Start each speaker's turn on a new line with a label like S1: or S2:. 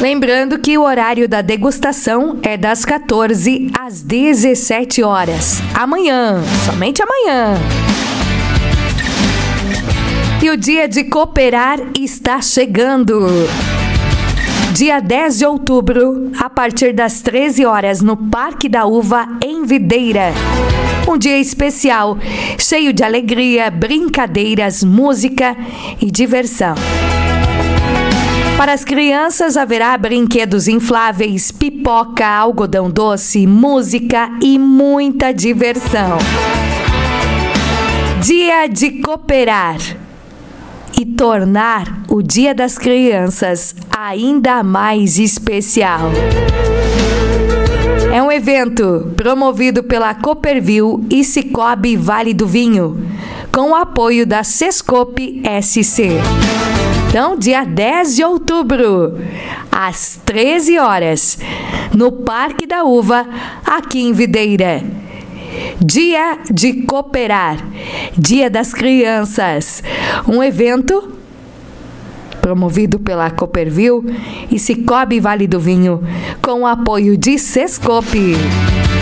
S1: Lembrando que o horário da degustação é das 14 às 17 horas. Amanhã, somente amanhã. E o dia de cooperar está chegando. Dia 10 de outubro, a partir das 13 horas, no Parque da Uva, em Videira. Um dia especial, cheio de alegria, brincadeiras, música e diversão. Para as crianças haverá brinquedos infláveis, pipoca, algodão doce, música e muita diversão. Dia de cooperar e tornar o Dia das Crianças ainda mais especial. É um evento promovido pela Cooperville e Cicobi Vale do Vinho, com o apoio da Sescope SC. Então, dia 10 de outubro, às 13 horas, no Parque da Uva, aqui em Videira. Dia de cooperar, Dia das Crianças, um evento promovido pela Cooperville e Cicobi Vale do Vinho, com o apoio de Sescope.